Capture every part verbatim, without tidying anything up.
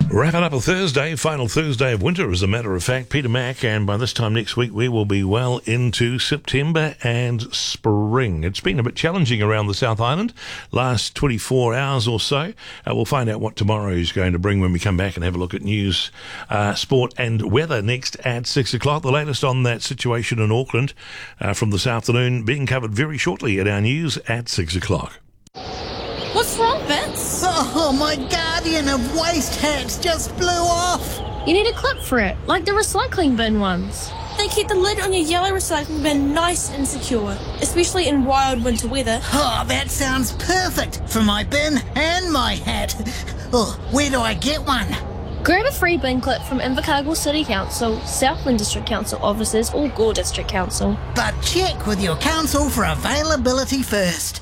Wrapping up a Thursday, final Thursday of winter, as a matter of fact, Peter Mack, and by this time next week we will be well into September and spring. It's been a bit challenging around the South Island last twenty-four hours or so. Uh, we'll find out what tomorrow is going to bring when we come back and have a look at news, uh, sport and weather next at six o'clock. The latest on that situation in Auckland uh, from this afternoon being covered very shortly at our news at six o'clock. What's wrong, Vince? Oh, my guardian of waste hats just blew off. You need a clip for it, like the recycling bin ones. They keep the lid on your yellow recycling bin nice and secure, especially in wild winter weather. Oh, that sounds perfect for my bin and my hat. Oh, where do I get one? Grab a free bin clip from Invercargill City Council, Southland District Council offices or Gore District Council. But check with your council for availability first.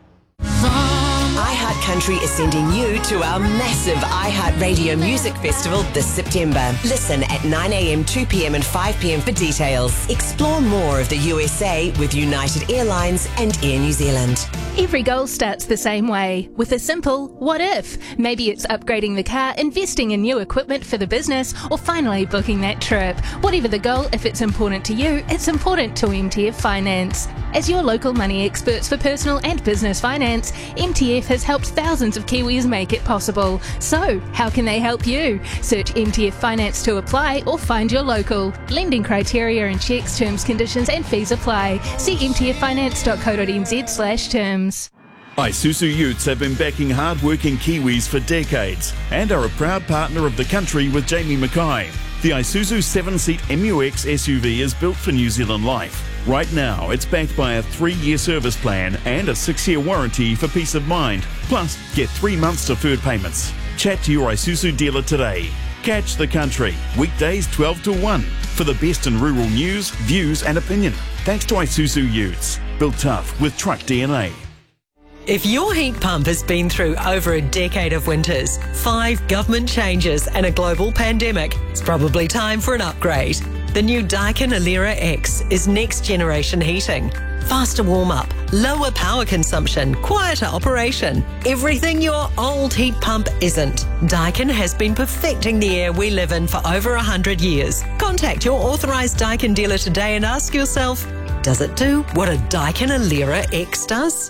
iHeart Country is sending you to our massive iHeart Radio Music Festival this September. Listen at nine a.m, two p.m. and five p.m. for details. Explore more of the U S A with United Airlines and Air New Zealand. Every goal starts the same way, with a simple what if. Maybe it's upgrading the car, investing in new equipment for the business, or finally booking that trip. Whatever the goal, if it's important to you, it's important to M T F Finance. As your local money experts for personal and business finance, M T F has helped thousands of Kiwis make it possible. So, how can they help you? Search M T F Finance to apply or find your local. Lending criteria and checks, terms, conditions and fees apply. See m t f finance dot co dot n z slash terms. Isuzu Utes have been backing hard-working Kiwis for decades and are a proud partner of the country with Jamie Mackay. The Isuzu seven-seat M U X S U V is built for New Zealand life. Right now, it's backed by a three-year service plan and a six-year warranty for peace of mind. Plus, get three months deferred payments. Chat to your Isuzu dealer today. Catch the country, weekdays twelve to one, for the best in rural news, views and opinion. Thanks to Isuzu Utes, built tough with truck D N A. If your heat pump has been through over a decade of winters, five government changes and a global pandemic, it's probably time for an upgrade. The new Daikin Alera X is next generation heating. Faster warm-up, lower power consumption, quieter operation. Everything your old heat pump isn't. Daikin has been perfecting the air we live in for over one hundred years. Contact your authorised Daikin dealer today and ask yourself, does it do what a Daikin Alera X does?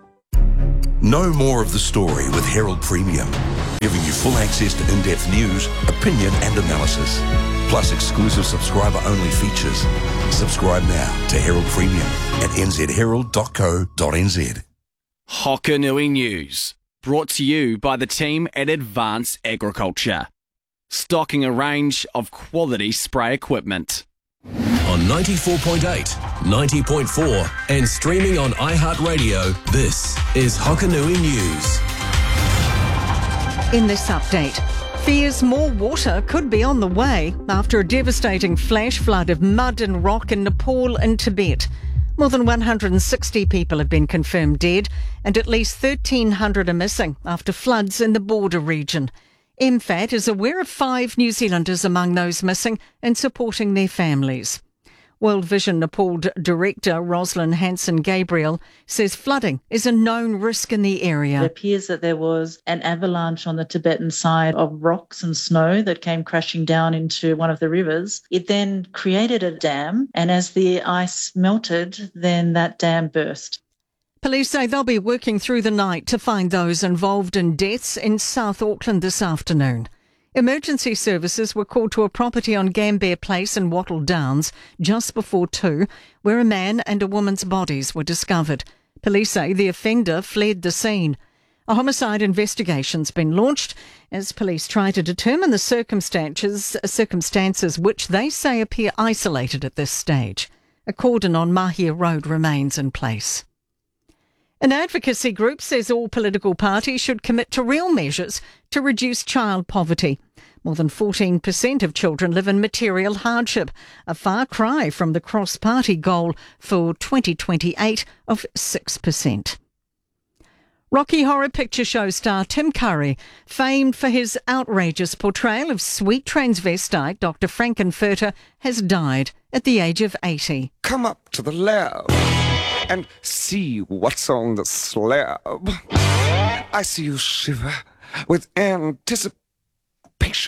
Know more of the story with Herald Premium, giving you full access to in-depth news, opinion and analysis, plus exclusive subscriber-only features. Subscribe now to Herald Premium at n z herald dot co dot n z. Hokanui News, brought to you by the team at Advance Agriculture, stocking a range of quality spray equipment. On ninety-four point eight, ninety point four and streaming on iHeartRadio, this is Hokanui News. In this update, fears more water could be on the way after a devastating flash flood of mud and rock in Nepal and Tibet. More than one hundred sixty people have been confirmed dead and at least thirteen hundred are missing after floods in the border region. M F A T is aware of five New Zealanders among those missing and supporting their families. World Vision Nepal Director Rosalind Hanson-Gabriel says flooding is a known risk in the area. It appears that there was an avalanche on the Tibetan side of rocks and snow that came crashing down into one of the rivers. It then created a dam, and as the ice melted, then that dam burst. Police say they'll be working through the night to find those involved in deaths in South Auckland this afternoon. Emergency services were called to a property on Gambier Place in Wattle Downs just before two, where a man and a woman's bodies were discovered. Police say the offender fled the scene. A homicide investigation's been launched as police try to determine the circumstances, circumstances which they say appear isolated at this stage. A cordon on Mahia Road remains in place. An advocacy group says all political parties should commit to real measures to reduce child poverty. More than fourteen percent of children live in material hardship, a far cry from the cross-party goal for twenty twenty-eight of six percent. Rocky Horror Picture Show star Tim Curry, famed for his outrageous portrayal of sweet transvestite Doctor Frankenfurter, has died at the age of eighty. Come up to the lab and see what's on the slab. I see you shiver with anticipation. passion.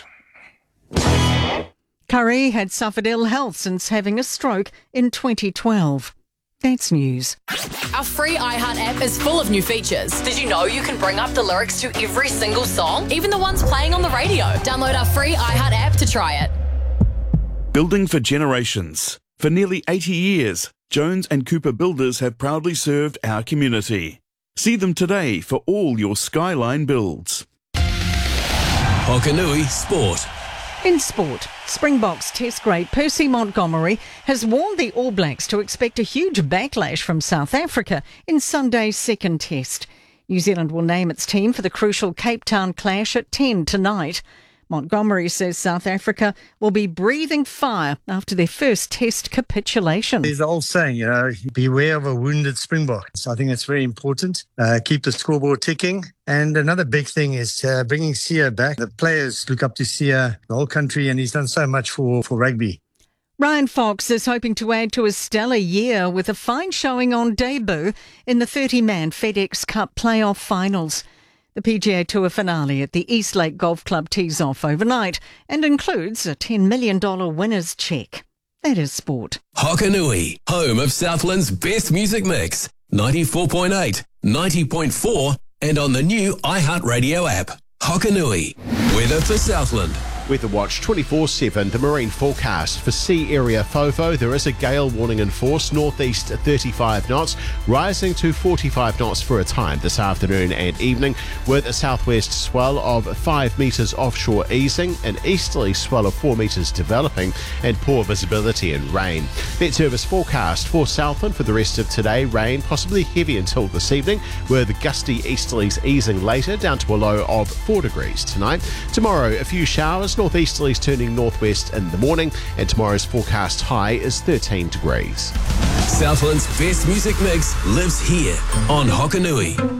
Curry had suffered ill health since having a stroke in twenty twelve. That's news. Our free iHeart app is full of new features. Did you know you can bring up the lyrics to every single song, even the ones playing on the radio? Download our free iHeart app to try it. Building for generations. For nearly eighty years, Jones and Cooper Builders have proudly served our community. See them today for all your skyline builds. Hokanui Sport. In sport, Springboks Test great Percy Montgomery has warned the All Blacks to expect a huge backlash from South Africa in Sunday's second test. New Zealand will name its team for the crucial Cape Town clash at ten tonight. Montgomery says South Africa will be breathing fire after their first test capitulation. There's the old saying, you know, beware of a wounded Springbok. So I think it's very important. Uh, keep the scoreboard ticking. And another big thing is uh, bringing Sia back. The players look up to Sia, the whole country, and he's done so much for, for rugby. Ryan Fox is hoping to add to his stellar year with a fine showing on debut in the thirty-man FedEx Cup playoff finals. The P G A Tour finale at the Eastlake Golf Club tees off overnight and includes a ten million dollars winner's cheque. That is sport. Hokanui, home of Southland's best music mix. ninety-four point eight, ninety point four and on the new iHeartRadio app. Hokanui, weather for Southland. Weather Watch twenty-four seven, the marine forecast. For sea area FOFO, there is a gale warning in force, northeast thirty-five knots, rising to forty-five knots for a time this afternoon and evening, with a southwest swell of five metres offshore easing, an easterly swell of four metres developing, and poor visibility and rain. Met Service forecast for Southland for the rest of today, rain possibly heavy until this evening, with gusty easterlies easing later, down to a low of four degrees tonight. Tomorrow, a few showers, northeasterlies turning northwest in the morning, and tomorrow's forecast high is thirteen degrees. Southland's best music mix lives here on Hokanui.